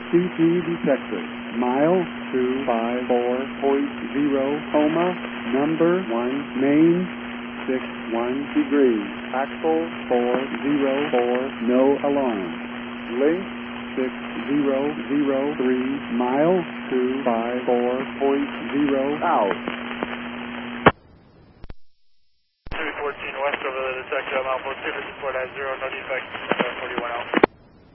CP detected. Mile 254.0, coma, number 1, main, 61 degrees, axle 404, no alarm. Link 6003, mile 254.0, out. 314 west over the detective, Mount 254.0, no defect, 41 out.